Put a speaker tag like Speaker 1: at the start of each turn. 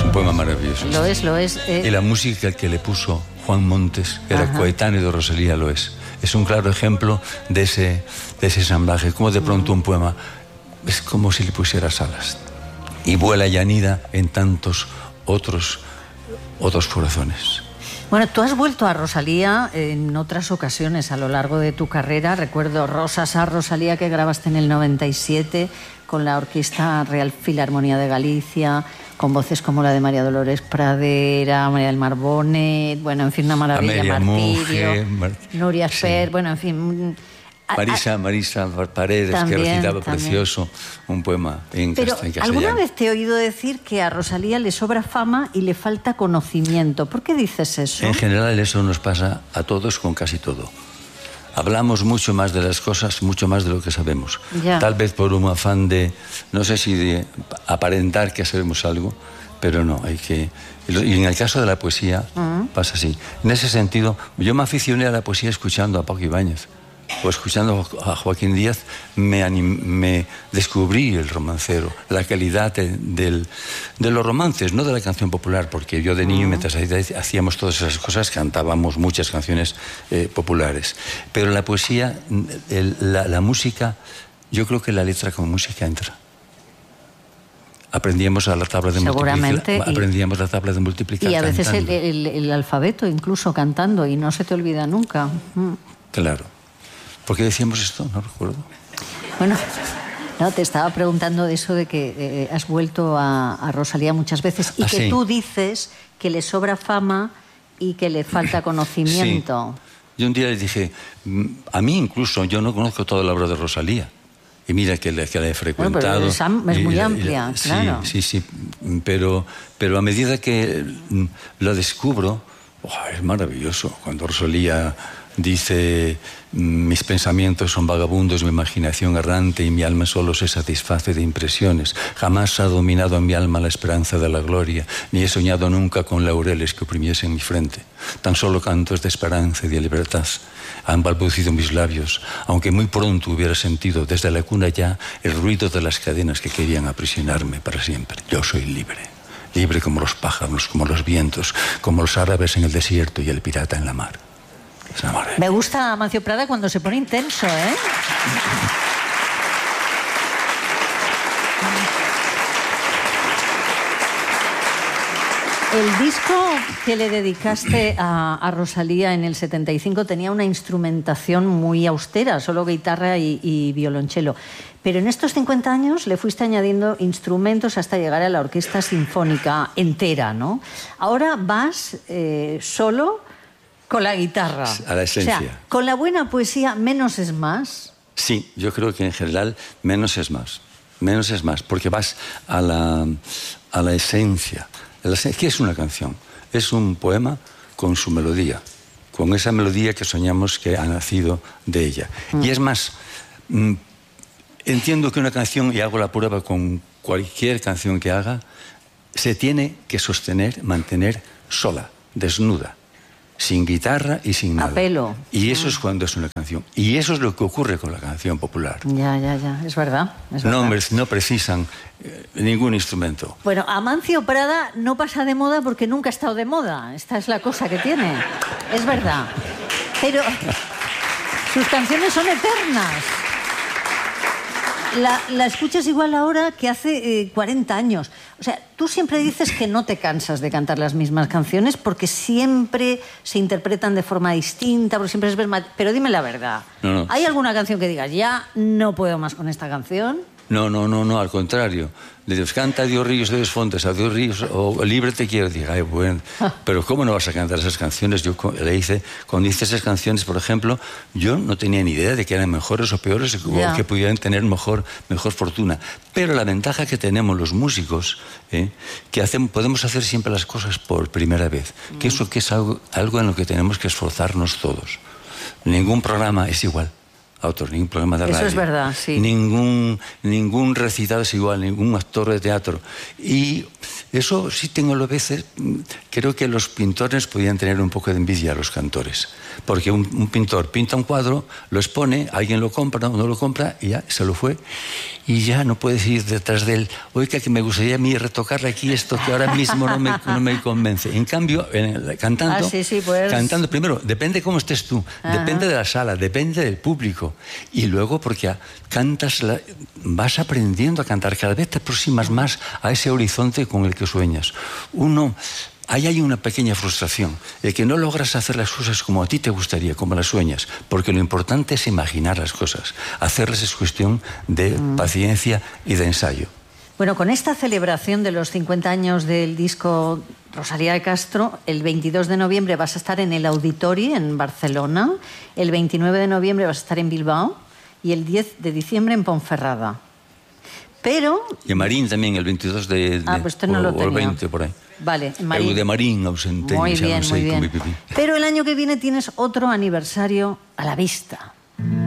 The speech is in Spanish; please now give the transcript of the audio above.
Speaker 1: un poema maravilloso.
Speaker 2: Lo es, lo es.
Speaker 1: Y la música que le puso Juan Montes, que era coetáneo de Rosalía, lo es. Es un claro ejemplo de ese ensamblaje, como de pronto un poema es como si le pusieras alas y vuela y anida en tantos otros corazones.
Speaker 2: Bueno, tú has vuelto a Rosalía en otras ocasiones a lo largo de tu carrera. Recuerdo Rosas a Rosalía, que grabaste en el 97 con la Orquesta Real Filarmonía de Galicia, con voces como la de María Dolores Pradera, María del Mar Bonet, bueno, en fin, una maravilla,
Speaker 1: Amelia
Speaker 2: Martirio,
Speaker 1: Monge,
Speaker 2: Nuria
Speaker 1: sí.
Speaker 2: Fer, bueno, en fin...
Speaker 1: Marisa Paredes,
Speaker 2: también,
Speaker 1: que recitaba
Speaker 2: también.
Speaker 1: Precioso, un poema en castellano.
Speaker 2: ¿Alguna vez te he oído decir que a Rosalía le sobra fama y le falta conocimiento? ¿Por qué dices eso?
Speaker 1: En general eso nos pasa a todos con casi todo. Hablamos mucho más de las cosas, mucho más de lo que sabemos.
Speaker 2: Ya.
Speaker 1: Tal vez por un afán de, no sé si de aparentar que sabemos algo, pero no, hay que... Y en el caso de la poesía pasa así. En ese sentido, yo me aficioné a la poesía escuchando a Paco Ibáñez. O escuchando a Joaquín Díaz me descubrí el romancero, la calidad de los romances, no de la canción popular, porque yo de niño, mientras hacíamos todas esas cosas, cantábamos muchas canciones populares. Pero la poesía, la música, yo creo que la letra con música entra. Aprendíamos a la tabla de multiplicar. Aprendíamos la tabla de multiplicar.
Speaker 2: Y a veces
Speaker 1: cantando.
Speaker 2: el alfabeto, incluso cantando, y no se te olvida nunca.
Speaker 1: Claro. ¿Por qué decíamos esto? No recuerdo.
Speaker 2: Bueno, no, te estaba preguntando de eso de que has vuelto a Rosalía muchas veces y que
Speaker 1: sí.
Speaker 2: tú dices que le sobra fama y que le falta conocimiento.
Speaker 1: Sí. Yo un día le dije, a mí incluso, yo no conozco toda la obra de Rosalía. Y mira que la he frecuentado.
Speaker 2: Bueno, pero es muy amplia, claro.
Speaker 1: Sí. Pero a medida que la descubro, es maravilloso. Cuando Rosalía dice, mis pensamientos son vagabundos, mi imaginación errante y mi alma solo se satisface de impresiones. Jamás ha dominado en mi alma la esperanza de la gloria, ni he soñado nunca con laureles que oprimiesen mi frente. Tan solo cantos de esperanza y de libertad han balbucido mis labios, aunque muy pronto hubiera sentido desde la cuna ya el ruido de las cadenas que querían aprisionarme para siempre. Yo soy libre, libre como los pájaros, como los vientos, como los árabes en el desierto y el pirata en la mar.
Speaker 2: Me gusta Amancio Prada cuando se pone intenso, ¿eh? El disco que le dedicaste a Rosalía en el 75 tenía una instrumentación muy austera, solo guitarra y violonchelo. Pero en estos 50 años le fuiste añadiendo instrumentos hasta llegar a la orquesta sinfónica entera, ¿no? Ahora vas solo con la guitarra.
Speaker 1: A la esencia.
Speaker 2: O sea, con la buena poesía, menos es más.
Speaker 1: Sí, yo creo que en general menos es más. Menos es más, porque vas a la esencia. ¿Qué es una canción? Es un poema con su melodía, con esa melodía que soñamos que ha nacido de ella. Y es más, entiendo que una canción, y hago la prueba con cualquier canción que haga, se tiene que sostener, mantener sola, desnuda, sin guitarra y sin nada.
Speaker 2: A pelo.
Speaker 1: Y eso es cuando es una canción. Y eso es lo que ocurre con la canción popular.
Speaker 2: Ya, es verdad.
Speaker 1: No precisan ningún instrumento.
Speaker 2: Bueno, Amancio Prada no pasa de moda porque nunca ha estado de moda. Esta es la cosa que tiene. Es verdad. Pero sus canciones son eternas. La escuchas igual ahora que hace 40 años. O sea, tú siempre dices que no te cansas de cantar las mismas canciones porque siempre se interpretan de forma distinta, porque siempre es pero dime la verdad.
Speaker 1: No.
Speaker 2: ¿Hay alguna canción que digas, ya no puedo más con esta canción?
Speaker 1: No, al contrario. Le dices, canta Dios ríos, Dios fontes, a Dios ríos, o libre te quiero. Digo, ay, bueno, pero ¿cómo no vas a cantar esas canciones? Yo le hice, cuando hice esas canciones, por ejemplo, yo no tenía ni idea de que eran mejores o peores, o que pudieran tener mejor fortuna. Pero la ventaja que tenemos los músicos, que podemos hacer siempre las cosas por primera vez, que eso que es algo en lo que tenemos que esforzarnos todos. Ningún programa es igual a otro, ningún programa de radio.
Speaker 2: Eso es verdad, sí.
Speaker 1: Ningún recitado es igual, ningún actor de teatro. Y Eso sí tengo a veces. Creo que los pintores podían tener un poco de envidia a los cantores. Porque un pintor pinta un cuadro, lo expone, alguien lo compra o no lo compra y ya se lo fue. Y ya no puedes ir detrás de él. Oiga, que me gustaría a mí retocarle aquí esto que ahora mismo no me convence. En cambio, cantando,
Speaker 2: pues...
Speaker 1: cantando primero, depende cómo estés tú, depende de la sala, depende del público. Y luego, porque cantas, vas aprendiendo a cantar, cada vez te aproximas más a ese horizonte con el que sueñas. Ahí hay una pequeña frustración, de que no logras hacer las cosas como a ti te gustaría, como las sueñas, porque lo importante es imaginar las cosas. Hacerlas es cuestión de paciencia y de ensayo.
Speaker 2: Bueno, con esta celebración de los 50 años del disco Rosalía de Castro, el 22 de noviembre vas a estar en el Auditori, en Barcelona, el 29 de noviembre vas a estar en Bilbao y el 10 de diciembre en Ponferrada. Pero...
Speaker 1: Y en Marín también, el 22 de
Speaker 2: pues usted no lo tenía.
Speaker 1: O el 20, por ahí.
Speaker 2: Vale, en Marín.
Speaker 1: De Marín, ausente.
Speaker 2: Muy bien, muy bien. Pero el año que viene tienes otro aniversario a la vista.